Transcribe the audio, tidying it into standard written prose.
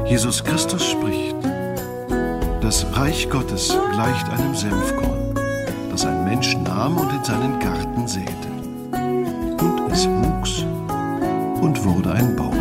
Jesus Christus spricht: Das Reich Gottes gleicht einem Senfkorn, das ein Mensch nahm und in seinen Garten säte. Und es wuchs und wurde ein Baum.